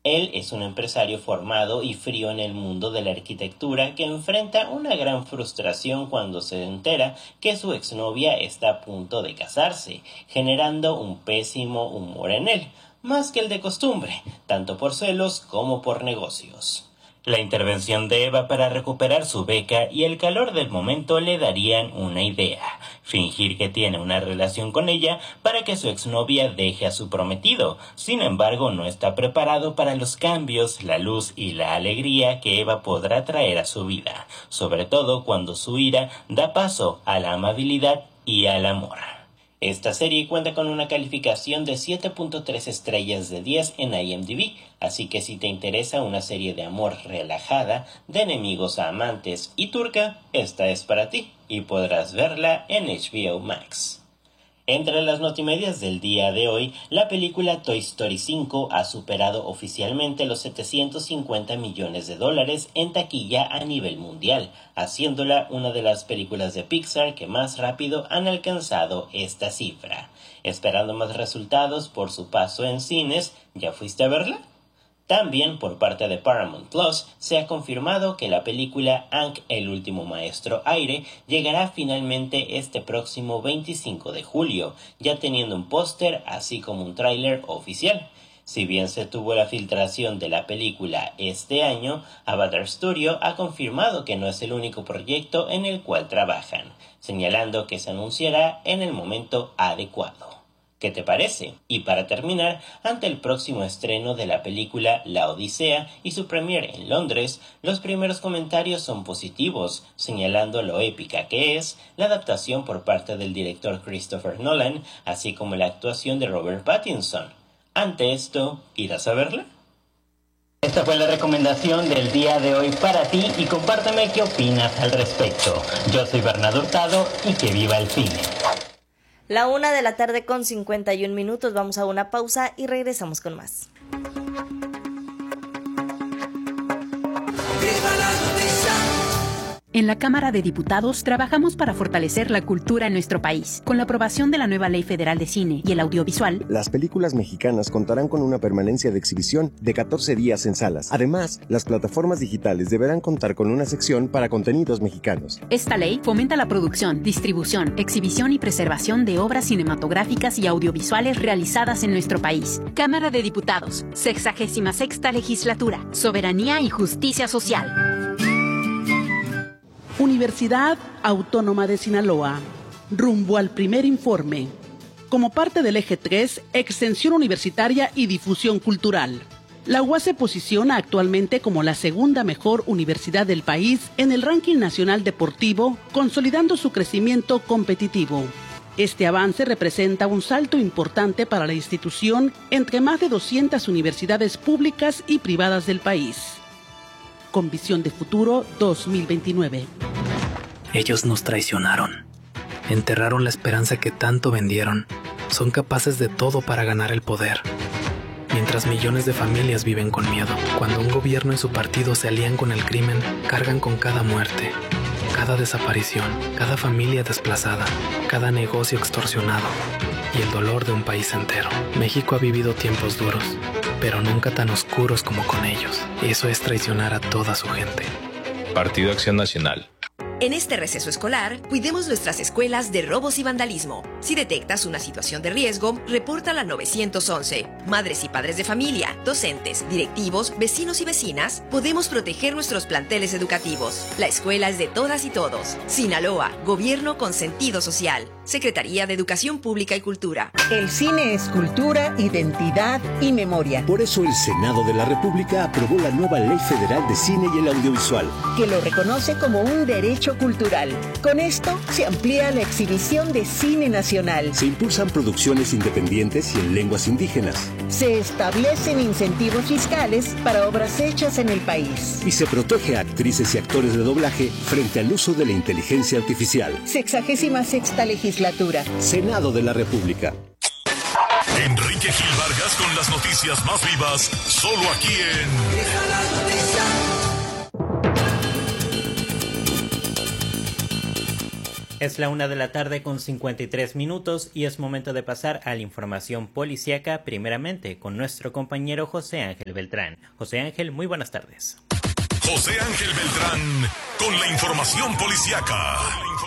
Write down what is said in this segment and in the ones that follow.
Él es un empresario formado y frío en el mundo de la arquitectura que enfrenta una gran frustración cuando se entera que su exnovia está a punto de casarse, generando un pésimo humor en él, más que el de costumbre, tanto por celos como por negocios. La intervención de Eva para recuperar su beca y el calor del momento le darían una idea: fingir que tiene una relación con ella para que su exnovia deje a su prometido. Sin embargo, no está preparado para los cambios, la luz y la alegría que Eva podrá traer a su vida, sobre todo cuando su ira da paso a la amabilidad y al amor. Esta serie cuenta con una calificación de 7.3 estrellas de 10 en IMDb, así que si te interesa una serie de amor relajada, de enemigos a amantes y turca, esta es para ti y podrás verla en HBO Max. Entre las notimedias del día de hoy, la película Toy Story 5 ha superado oficialmente los $750 millones en taquilla a nivel mundial, haciéndola una de las películas de Pixar que más rápido han alcanzado esta cifra. Esperando más resultados por su paso en cines, ¿ya fuiste a verla? También por parte de Paramount Plus se ha confirmado que la película Aang, el último maestro aire llegará finalmente este próximo 25 de julio, ya teniendo un póster así como un tráiler oficial. Si bien se tuvo la filtración de la película este año, Avatar Studio ha confirmado que no es el único proyecto en el cual trabajan, señalando que se anunciará en el momento adecuado. ¿Qué te parece? Y para terminar, ante el próximo estreno de la película La Odisea y su premiere en Londres, los primeros comentarios son positivos, señalando lo épica que es la adaptación por parte del director Christopher Nolan, así como la actuación de Robert Pattinson. Ante esto, ¿irás a verla? Esta fue la recomendación del día de hoy para ti y compárteme qué opinas al respecto. Yo soy Bernardo Hurtado y que viva el cine. 1:51 p.m, vamos a una pausa y regresamos con más. En la Cámara de Diputados trabajamos para fortalecer la cultura en nuestro país. Con la aprobación de la nueva Ley Federal de Cine y el Audiovisual, las películas mexicanas contarán con una permanencia de exhibición de 14 días en salas. Además, las plataformas digitales deberán contar con una sección para contenidos mexicanos. Esta ley fomenta la producción, distribución, exhibición y preservación de obras cinematográficas y audiovisuales realizadas en nuestro país. Cámara de Diputados, 66ª Legislatura, Soberanía y Justicia Social. Universidad Autónoma de Sinaloa, rumbo al primer informe. Como parte del eje 3, extensión universitaria y difusión cultural. La UAS se posiciona actualmente como la segunda mejor universidad del país en el ranking nacional deportivo, consolidando su crecimiento competitivo. Este avance representa un salto importante para la institución entre más de 200 universidades públicas y privadas del país. Con visión de futuro 2029. Ellos nos traicionaron. Enterraron la esperanza que tanto vendieron. Son capaces de todo para ganar el poder. Mientras millones de familias viven con miedo. Cuando un gobierno y su partido se alían con el crimen, cargan con cada muerte, cada desaparición, cada familia desplazada, cada negocio extorsionado y el dolor de un país entero. México ha vivido tiempos duros, pero nunca tan oscuros como con ellos. Eso es traicionar a toda su gente. Partido Acción Nacional. En este receso escolar, cuidemos nuestras escuelas de robos y vandalismo. Si detectas una situación de riesgo, repórtala al 911. Madres y padres de familia, docentes, directivos, vecinos y vecinas, podemos proteger nuestros planteles educativos. La escuela es de todas y todos. Sinaloa, Gobierno con sentido social. Secretaría de Educación Pública y Cultura. El cine es cultura, identidad y memoria. Por eso el Senado de la República aprobó la nueva Ley Federal de Cine y el Audiovisual, que lo reconoce como un derecho cultural. Con esto se amplía la exhibición de cine nacional. Se impulsan producciones independientes y en lenguas indígenas. Se establecen incentivos fiscales para obras hechas en el país. Y se protege a actrices y actores de doblaje frente al uso de la inteligencia artificial. 66ª Legislatura. Senado de la República. Enrique Gil Vargas con las noticias más vivas, solo aquí en... Es la 1:53 y es momento de pasar a la información policíaca, primeramente con nuestro compañero José Ángel Beltrán. José Ángel, muy buenas tardes. José Ángel Beltrán con la información policíaca.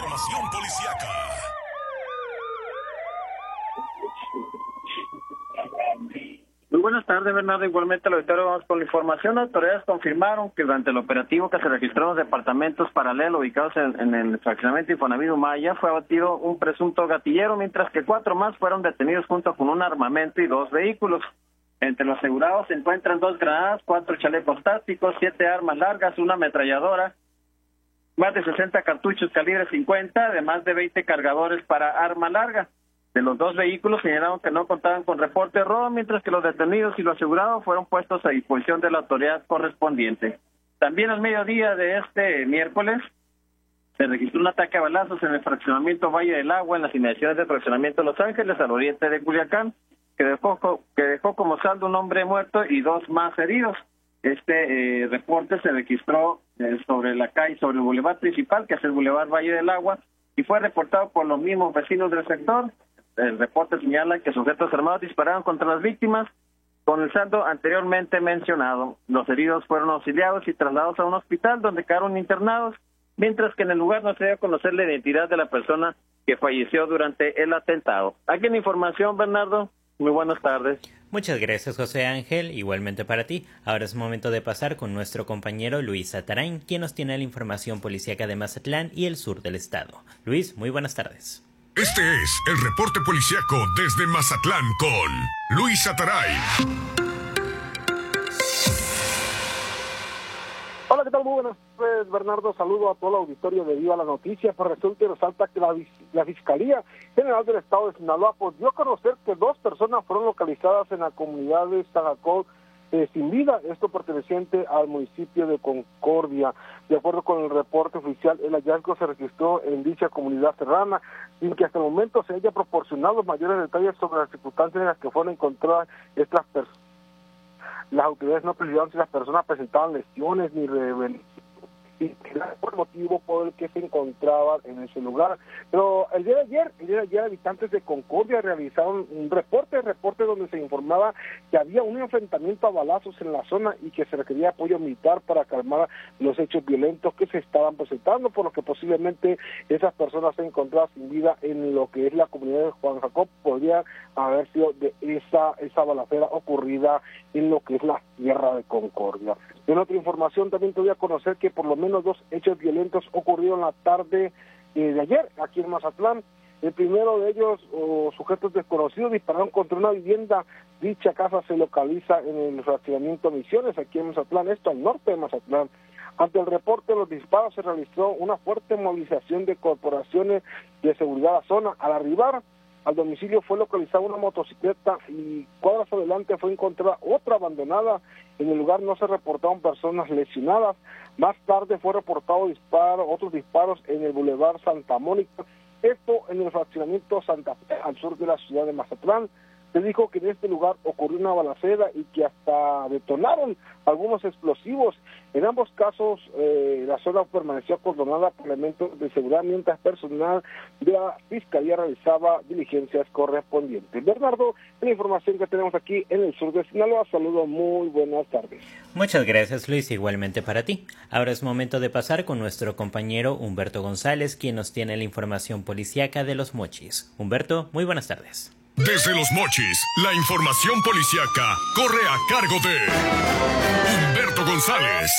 Muy buenas tardes, Bernardo. Igualmente, lo vamos con la información. Autoridades confirmaron que durante el operativo que se registró en los departamentos paralelos ubicados en el fraccionamiento Infonavit Maya, fue abatido un presunto gatillero, mientras que 4 más fueron detenidos junto con un armamento y 2 vehículos. Entre los asegurados se encuentran 2 granadas, 4 chalecos tácticos, 7 armas largas, una ametralladora, más de 60 cartuchos calibre 50, además de 20 cargadores para arma larga. De los 2 vehículos señalaron que no contaban con reporte de robo, mientras que los detenidos y los asegurados fueron puestos a disposición de la autoridad correspondiente. También al mediodía de este miércoles se registró un ataque a balazos en el fraccionamiento Valle del Agua, en las inmediaciones del fraccionamiento Los Ángeles, al oriente de Culiacán, que dejó como saldo un hombre muerto y 2 más heridos. Este reporte se registró sobre la calle, sobre el bulevar principal, que es el bulevar Valle del Agua, y fue reportado por los mismos vecinos del sector. El reporte señala que sujetos armados dispararon contra las víctimas con el saldo anteriormente mencionado. Los heridos fueron auxiliados y trasladados a un hospital donde quedaron internados, mientras que en el lugar no se dio a conocer la identidad de la persona que falleció durante el atentado. Aquí en información, Bernardo. Muy buenas tardes. Muchas gracias, José Ángel. Igualmente para ti. Ahora es momento de pasar con nuestro compañero Luis Atarain, quien nos tiene la información policíaca de Mazatlán y el sur del estado. Luis, muy buenas tardes. Este es el reporte policíaco desde Mazatlán con Luis Ataray. Hola, ¿qué tal? Muy buenas tardes, Bernardo. Saludo a todo el auditorio de Viva la Noticia. Pues resulta y resalta que la Fiscalía General del Estado de Sinaloa dio a conocer que 2 personas fueron localizadas en la comunidad de San Jacob sin vida, esto perteneciente al municipio de Concordia. De acuerdo con el reporte oficial, el hallazgo se registró en dicha comunidad serrana, sin que hasta el momento se haya proporcionado mayores detalles sobre las circunstancias en las que fueron encontradas estas personas. Las autoridades no precisaron si las personas presentaban lesiones ni rebeliones, y por el motivo por el que se encontraban en ese lugar. Pero el día de ayer habitantes de Concordia realizaron un reporte donde se informaba que había un enfrentamiento a balazos en la zona y que se requería apoyo militar para calmar los hechos violentos que se estaban presentando, por lo que posiblemente esas personas se encontraban sin vida en lo que es la comunidad de Juan Jacob. Podría haber sido de esa balacera ocurrida en lo que es la tierra de Concordia. En otra información también te voy a conocer que por lo menos 2 hechos violentos ocurrieron la tarde de ayer aquí en Mazatlán. El primero de ellos, sujetos desconocidos, dispararon contra una vivienda. Dicha casa se localiza en el fraccionamiento Misiones, aquí en Mazatlán, esto al norte de Mazatlán. Ante el reporte de los disparos se realizó una fuerte movilización de corporaciones de seguridad a la zona. Al arribar al domicilio fue localizada una motocicleta y cuadras adelante fue encontrada otra abandonada. En el lugar no se reportaron personas lesionadas. Más tarde fue reportado otros disparos en el Boulevard Santa Mónica, esto en el fraccionamiento Santa Fe, al sur de la ciudad de Mazatlán. Se dijo que en este lugar ocurrió una balacera y que hasta detonaron algunos explosivos. En ambos casos, la zona permaneció acordonada por elementos de seguridad, mientras personal de la Fiscalía realizaba diligencias correspondientes. Bernardo, la información que tenemos aquí en el sur de Sinaloa. Saludos, muy buenas tardes. Muchas gracias, Luis, igualmente para ti. Ahora es momento de pasar con nuestro compañero Humberto González, quien nos tiene la información policíaca de Los Mochis. Humberto, muy buenas tardes. Desde Los Mochis, la información policíaca corre a cargo de Humberto González.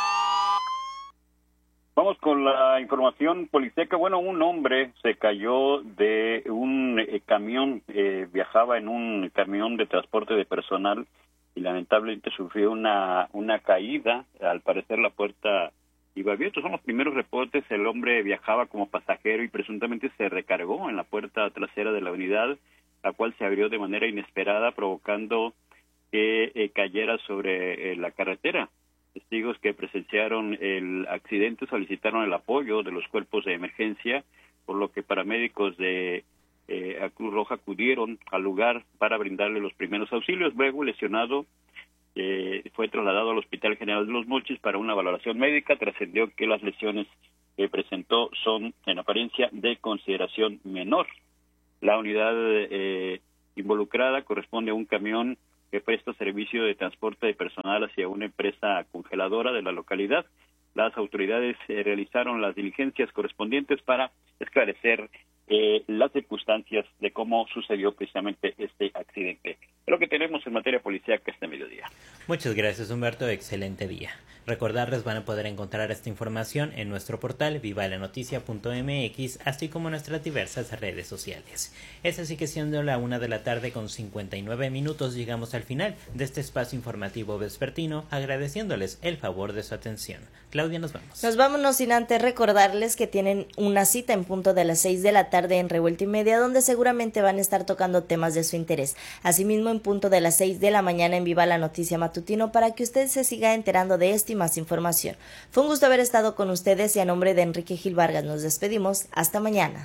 Vamos con la información policíaca. Bueno, un hombre se cayó de un camión, viajaba en un camión de transporte de personal y lamentablemente sufrió una caída. Al parecer la puerta iba abierta. Son los primeros reportes. El hombre viajaba como pasajero y presuntamente se recargó en la puerta trasera de la unidad, la cual se abrió de manera inesperada, provocando que cayera sobre la carretera. Testigos que presenciaron el accidente solicitaron el apoyo de los cuerpos de emergencia, por lo que paramédicos de Cruz Roja acudieron al lugar para brindarle los primeros auxilios. Luego, lesionado, fue trasladado al Hospital General de Los Mochis para una valoración médica. Trascendió que las lesiones que presentó son en apariencia de consideración menor. La unidad involucrada corresponde a un camión que presta servicio de transporte de personal hacia una empresa congeladora de la localidad. Las autoridades realizaron las diligencias correspondientes para esclarecer las circunstancias de cómo sucedió precisamente este accidente. Es lo que tenemos en materia policíaca este mediodía. Muchas gracias, Humberto. Excelente día. Recordarles, van a poder encontrar esta información en nuestro portal vivalanoticia.mx, así como en nuestras diversas redes sociales. Es así que siendo la 1:59 p.m, llegamos al final de este espacio informativo vespertino, agradeciéndoles el favor de su atención. Claudia, nos vamos. Nos vamos, no sin antes recordarles que tienen una cita en punto de las 6 de la tarde en Revuelta y Media, donde seguramente van a estar tocando temas de su interés. Asimismo, en punto de las 6 de la mañana en Viva la Noticia Matutino, para que usted se siga enterando de esto y más información. Fue un gusto haber estado con ustedes y a nombre de Enrique Gil Vargas nos despedimos. Hasta mañana.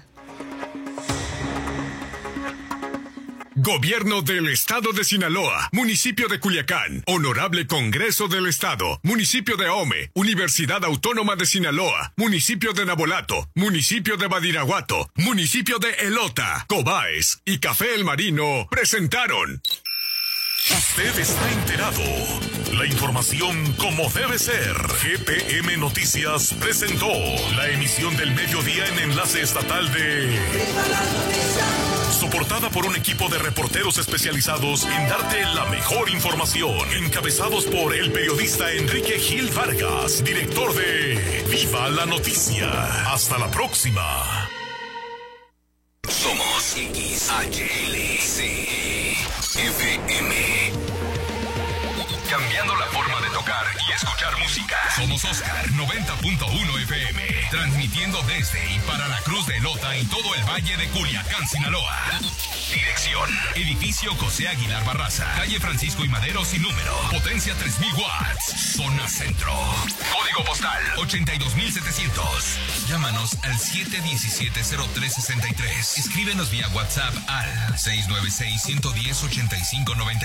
Gobierno del Estado de Sinaloa, Municipio de Culiacán, Honorable Congreso del Estado, Municipio de Ahome, Universidad Autónoma de Sinaloa, Municipio de Nabolato, Municipio de Badiraguato, Municipio de Elota, Cobaes y Café El Marino presentaron. Usted está enterado. La información como debe ser. GPM Noticias presentó la emisión del mediodía en enlace estatal de... Soportada por un equipo de reporteros especializados en darte la mejor información. Encabezados por el periodista Enrique Gil Vargas, director de Viva la Noticia. Hasta la próxima. Somos XHLC FM. Cambiando la forma de tocar y escuchar música. Somos Oscar 90.1 FM. Transmitiendo desde y para la Cruz de Elota y todo el Valle de Culiacán, Sinaloa. Dirección: Edificio José Aguilar Barraza, calle Francisco y Madero sin número. Potencia 3000 watts. Zona Centro. Código postal 82700. Llámanos al 717-0363. Escríbenos vía WhatsApp al 696-110-8593.